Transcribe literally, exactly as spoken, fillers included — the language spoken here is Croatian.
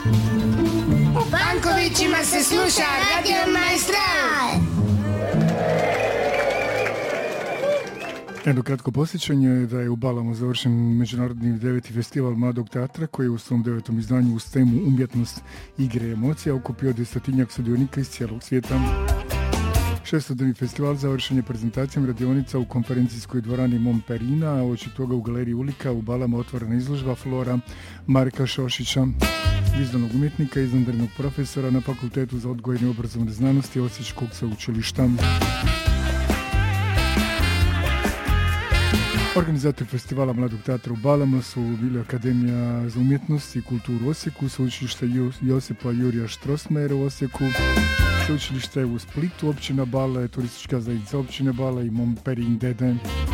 U Pankovićima se sluša Radio Maestral. Jedno kratko posjećanje je da je u Balamu završen međunarodni deveti festival mladog teatra koji je u svom devetom izdanju uz temu umjetnost, igre i emocija okupio desetinjak sudionika iz cijelog svijeta. Šestodnevni festival završen je prezentacijom radionica u konferencijskoj dvorani Momperina, a oči toga u galeriji Ulika u Balama otvorena izložba Flora Marka Šošića, vizualnog umjetnika i izvanrednog profesora na Fakultetu za odgojne i obrazovne znanosti Osječkog sveučilišta. Organizatori festivala mladog teatra u Balama su bili Akademija za umjetnost i kulturu u Osijeku, sveučilište Josipa Jurija Strossmayera u Osijeku, sveučilište u Splitu, općina Bale, turistička zajednica općine Bale i Momperin D D.